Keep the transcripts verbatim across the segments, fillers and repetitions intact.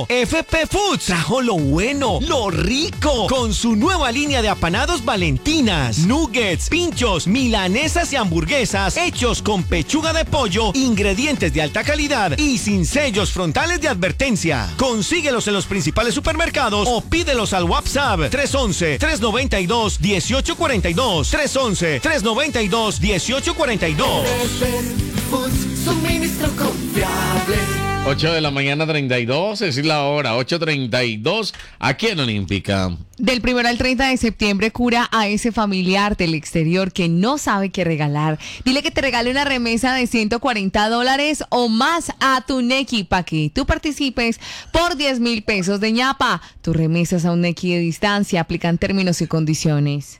F P Foods trajo lo bueno, lo rico, con su nueva línea de apanados Valentinas, nuggets, pinchos, milanesas y hamburguesas hechos con pechuga de pollo, ingredientes de alta calidad y sin sellos frontales de advertencia. Consíguelos en los principales supermercados o pídelos al WhatsApp tres once, tres noventa y dos, dieciocho cuarenta y dos, tres once, tres noventa y dos, dieciocho cuarenta y dos. F P Foods, suministro confiable. ocho de la mañana treinta y dos, es la hora, ocho treinta y dos, aquí en Olímpica. Del primero al treinta de septiembre, cura a ese familiar del exterior que no sabe qué regalar. Dile que te regale una remesa de ciento cuarenta dólares o más a tu Nequi para que tú participes por diez mil pesos de ñapa. Tus remesas a un Nequi de distancia aplican términos y condiciones.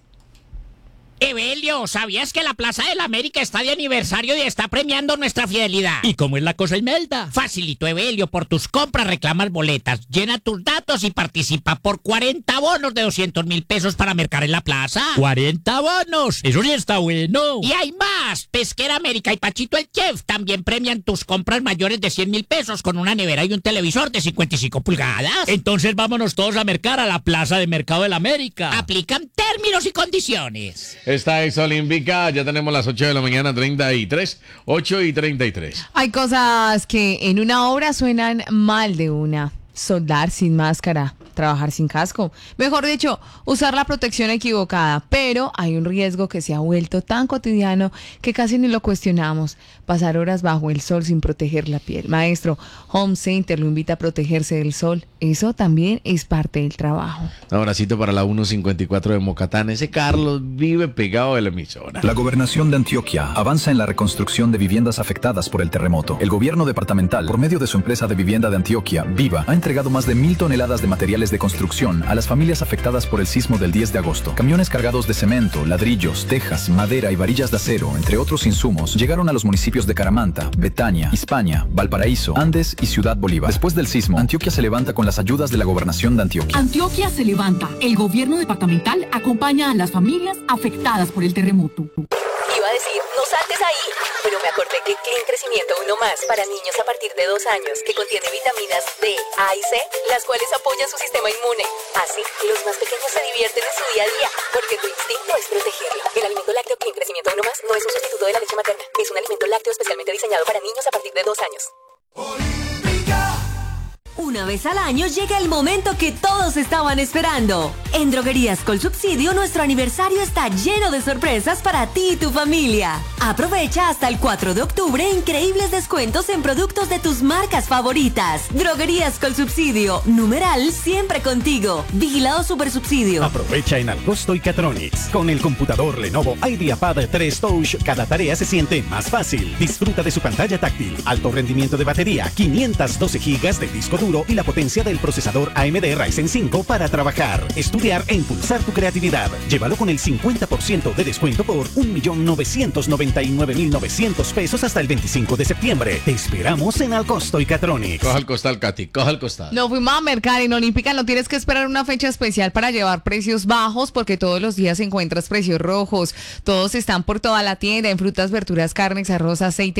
Evelio, ¿sabías que la Plaza de la América está de aniversario y está premiando nuestra fidelidad? ¿Y cómo es la cosa, Imelda? Facilito, Evelio, por tus compras reclamas boletas, llena tus datos y participa por cuarenta bonos de doscientos mil pesos para mercar en la plaza. ¡cuarenta bonos! ¡Eso sí está bueno! Y hay más. Pesquera América y Pachito el Chef también premian tus compras mayores de cien mil pesos con una nevera y un televisor de cincuenta y cinco pulgadas. Entonces vámonos todos a mercar a la Plaza de Mercado de la América. Aplican términos y condiciones. Esta es Olímpica, ya tenemos las ocho de la mañana treinta y tres, ocho y treinta y tres. Hay cosas que en una obra suenan mal de una. Soldar sin máscara, trabajar sin casco. Mejor dicho, usar la protección equivocada. Pero hay un riesgo que se ha vuelto tan cotidiano que casi ni lo cuestionamos. Pasar horas bajo el sol sin proteger la piel. Maestro, Home Center lo invita a protegerse del sol. Eso también es parte del trabajo. Un abracito para la ciento cincuenta y cuatro de Mocatán. Ese Carlos vive pegado de la emisora. La gobernación de Antioquia avanza en la reconstrucción de viviendas afectadas por el terremoto. El gobierno departamental, por medio de su empresa de vivienda de Antioquia, Viva, ha entregado más de mil toneladas de materiales de construcción a las familias afectadas por el sismo del diez de agosto. Camiones cargados de cemento, ladrillos, tejas, madera y varillas de acero, entre otros insumos, llegaron a los municipios de Caramanta, Betania, Hispania, Valparaíso, Andes y Ciudad Bolívar. Después del sismo, Antioquia se levanta con las ayudas de la gobernación de Antioquia. Antioquia se levanta. El gobierno departamental acompaña a las familias afectadas por el terremoto. Iba a decir, no saltes ahí, pero me acordé que Clean Crecimiento Uno Más para niños a partir de dos años, que contiene vitaminas D, A y C, las cuales apoyan su sistema inmune. Así, los más pequeños se divierten en su día a día, porque tu instinto es protegerlo. El alimento lácteo Clean Crecimiento Uno Más no es un sustituto de la leche materna, es un alimento lácteo especialmente diseñado para niños a partir de dos años. Una vez al año llega el momento que todos estaban esperando. En Droguerías Colsubsidio nuestro aniversario está lleno de sorpresas para ti y tu familia. Aprovecha hasta el cuatro de octubre increíbles descuentos en productos de tus marcas favoritas. Droguerías Colsubsidio, numeral siempre contigo. Vigilado Supersubsidio. Aprovecha en Algosto y Catronics. Con el computador Lenovo IdeaPad tres Touch, cada tarea se siente más fácil. Disfruta de su pantalla táctil, alto rendimiento de batería, quinientos doce gigas de disco duro y la potencia del procesador A M D Ryzen cinco para trabajar, estudiar e impulsar tu creatividad. Llévalo con el cincuenta por ciento de descuento por un millón novecientos noventa y nueve mil novecientos pesos hasta el veinticinco de septiembre. Te esperamos en Alcosto y Catronics. Coja el costal, Katy, coja el costal. No fuimos a mercar en Olímpica, no tienes que esperar una fecha especial para llevar precios bajos porque todos los días encuentras precios rojos. Todos están por toda la tienda en frutas, verduras, carnes, arroz, aceite,